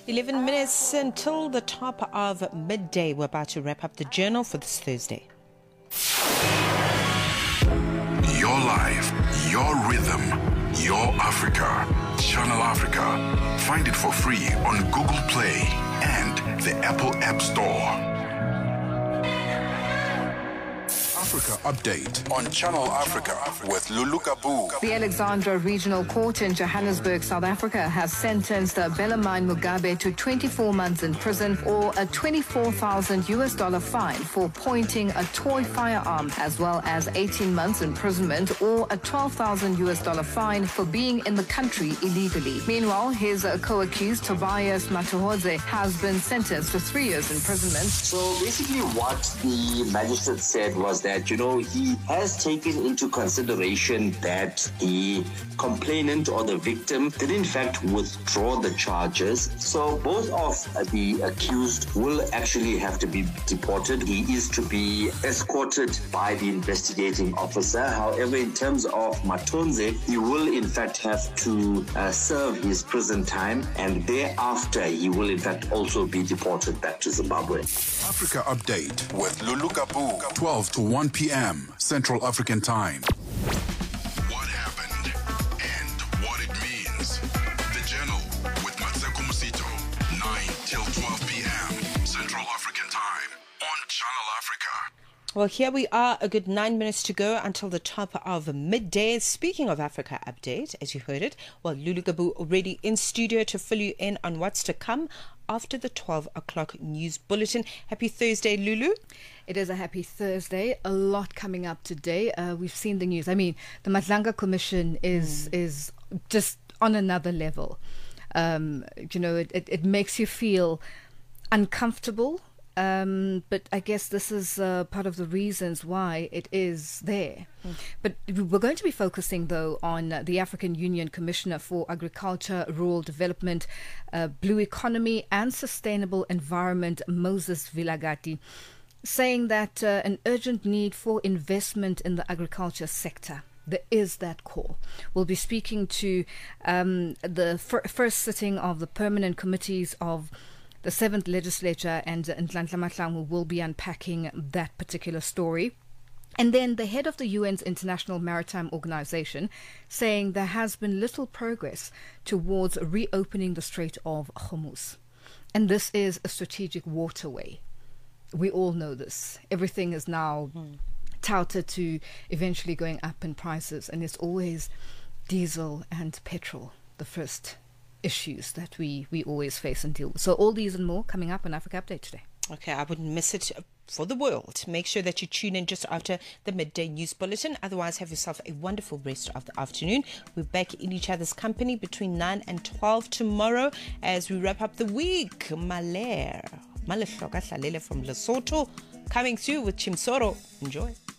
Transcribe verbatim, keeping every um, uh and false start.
eleven minutes until the top of midday. We're about to wrap up the journal for this Thursday. Your life, your rhythm, your Africa. Channel Africa. Find it for free on Google Play and the Apple App Store. Africa Update on Channel Africa with Lulu Kabu. The Alexandra Regional Court in Johannesburg, South Africa, has sentenced Bellarmine Mugabe to twenty-four months in prison or a twenty-four thousand U S dollar fine for pointing a toy firearm, as well as eighteen months imprisonment or a twelve thousand U S dollar fine for being in the country illegally. Meanwhile, his co-accused Tobias Matuhodze has been sentenced to three years imprisonment. So basically what the magistrate said was that, you know, he has taken into consideration that the complainant or the victim did in fact withdraw the charges. So both of the accused will actually have to be deported. He is to be escorted by the investigating officer. However, in terms of Matonze, he will in fact have to uh, serve his prison time, and thereafter he will in fact also be deported back to Zimbabwe. Africa Update with Lulu Kabu, twelve to one p.m. Central African Time. What happened and what it means. The Journal with Matseko Musito, nine till twelve p.m. Central African Time on Channel Africa. Well, here we are, a good nine minutes to go until the top of midday. Speaking of Africa Update, as you heard it, well, Lulu Kabu already in studio to fill you in on what's to come after the twelve o'clock news bulletin. Happy Thursday, Lulu. It is a happy Thursday. A lot coming up today. Uh, we've seen the news. I mean, the Madlanga Commission is mm. is just on another level. Um, you know, it, it, it makes you feel uncomfortable. Um, but I guess this is uh, part of the reasons why it is there. Mm. But we're going to be focusing, though, on uh, the African Union Commissioner for Agriculture, Rural Development, uh, Blue Economy and Sustainable Environment, Moses Vilagati, saying that uh, an urgent need for investment in the agriculture sector. There is that call. We'll be speaking to um, the fir- first sitting of the permanent committees of the seventh legislature, and Nhlanhla Mahlangu will be unpacking that particular story. And then the head of the U N's International Maritime Organization saying there has been little progress towards reopening the Strait of Hormuz. And this is a strategic waterway. We all know this. Everything is now mm. touted to eventually going up in prices, and it's always diesel and petrol, the first issues that we, we always face and deal with. So all these and more coming up on Africa Update today. Okay, I wouldn't miss it for the world. Make sure that you tune in just after the midday news bulletin. Otherwise, have yourself a wonderful rest of the afternoon. We're back in each other's company between nine and twelve tomorrow as we wrap up the week. Malere, Malehloka Hlalele from Lesotho, coming through with Chimsoro. Enjoy.